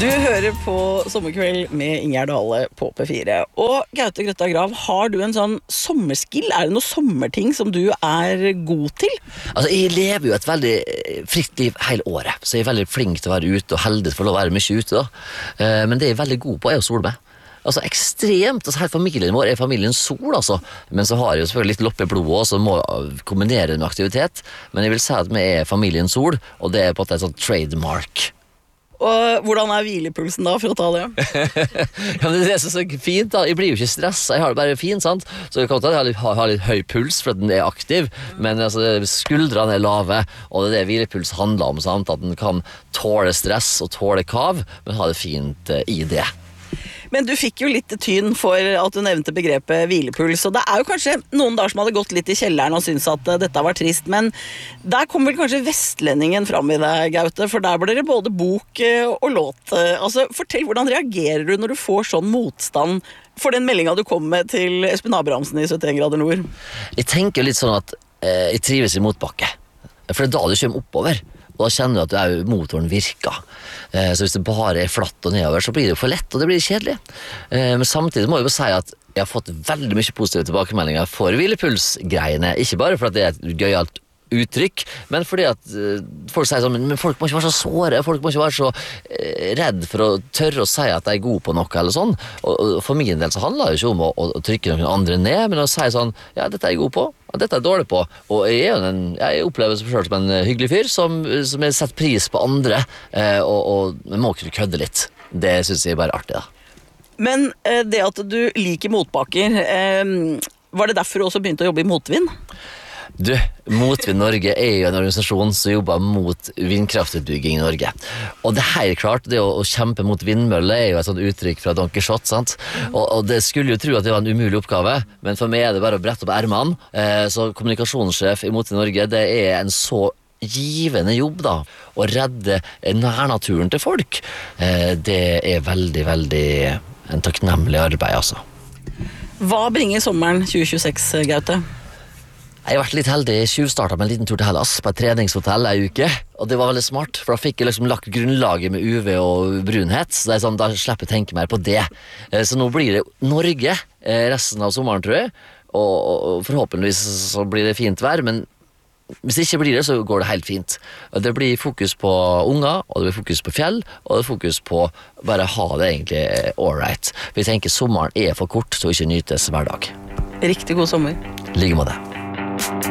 Du hører på Sommerkveld med Ingjerd Dale på P4. Og Gaute Grøtta Grav, har du en sånn sommerskill? Er det noen sommerting som du er god til? Altså, jeg lever jo et veldig fritt liv hele året, så jeg er veldig flink til å være ute og heldig for å være mye ute da. Men det jeg er veldig god på er å sole meg. Altså ekstremt, altså hele familien vår er familien sol altså. Men så har jeg jo selvfølgelig litt lopp i blodet også, så må jeg kombinere det med aktivitet. Men jeg vil si at vi er familien sol, og det er på en måte et sånt trademark. Og hvordan er hvilepulsen da, for å ta det? Ja, men det er så fint da, jeg blir jo ikke stresset, jeg har det bare fint, sant? Så jeg kan ta jeg har litt høy puls for at den er aktiv, men altså, skuldrene er lave, og det er det hvilepuls handler om, sant? At den kan tåle stress og tåle kav, men ha det fint i det. Men du fikk jo litt tyn for at du nevnte begrepet hvilepuls, og det er jo kanskje noen dager som hadde gått litt i kjelleren og syntes at dette var trist, men der kom vel kanskje vestlendingen fram i deg, Gaute, for der ble det både bok og låt. Altså, fortell, hvordan reagerer du når du får sånn motstand for den meldingen du kom med til Espen Abrahamsen i 71 grader nord? Jeg tenker litt sånn at jeg trives i motbakke, for det er da du kommer oppover. Og da kjenner du at motoren virker. Så hvis det bare er flatt og nedover, så blir det jo for lett, og det blir kjedelig. Men samtidig må jeg jo si at jeg har fått veldig mye positive tilbakemeldinger for hvilepulsgreiene. Ikke bare for at det er et gøyalt uttrykk, men fordi at folk sier sånn, men folk må ikke være så såre, folk må ikke være så redd for å tørre å si at de er gode på noe eller sånn. Og for min del så handler det jo ikke om å trykke noen andre ned, men å si sånn, ja, dette er jeg god på, og dette er jeg dårlig på. Og jeg opplever meg selv som en hyggelig fyr som setter pris på andre, og må kunne kødde litt. Det synes jeg er bare artig da. Men det at du liker motbakker, var det derfor du også begynte å jobbe i motvind? Du, Motvind Norge er jo en organisasjon som jobber mot vindkraftutbygging i Norge. Og det er helt klart, det å kjempe mot vindmøller er jo et sånt uttrykk fra Don Quixote, sant? Og det skulle jo tro at det var en umulig oppgave, men for meg er det bare å brette opp ermene. Så kommunikasjonssjef i Motvind Norge, det er en så givende jobb da, å redde nærnaturen til folk. Det er veldig, veldig en takknemlig arbeid, altså. Hva bringer sommeren 2026, Gaute? Jeg har vært litt heldig, tjuvstartet med en liten tur til Hellas på et treningshotell en uke, og det var veldig smart, for da fikk jeg liksom lagt grunnlaget med UV og brunhet, så det er sånn, da slipper jeg å tenke mer på det. Så nå blir det Norge resten av sommeren, tror jeg, og forhåpentligvis så blir det fint vær, men hvis det ikke blir det, så går det helt fint. Det blir fokus på unger, og det blir fokus på fjell, og det blir fokus på bare ha det egentlig all right. For jeg tenker sommeren er for kort til å ikke nytes hver dag. Riktig god sommer. Like med det.